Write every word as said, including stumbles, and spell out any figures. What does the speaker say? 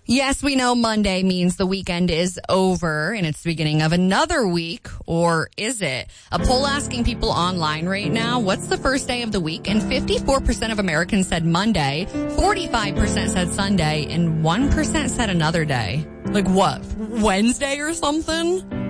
Yes, we know Monday means the weekend is over and it's the beginning of another week, or is it? A poll asking people online right now, what's the first day of the week? And fifty-four percent of Americans said Monday, forty-five percent said Sunday, and one percent said another day. Like what? Wednesday or something?